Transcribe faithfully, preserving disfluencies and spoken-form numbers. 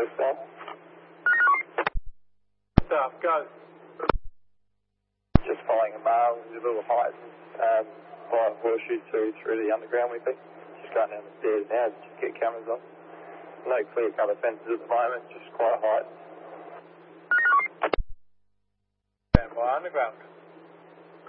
stop. Stop, go. Just following a male, there's a little height, um, by Horseshoe two through the underground with it. Just going down the stairs now, just get cameras on. No clear cover fences at the moment, just quite a height. Stand by underground.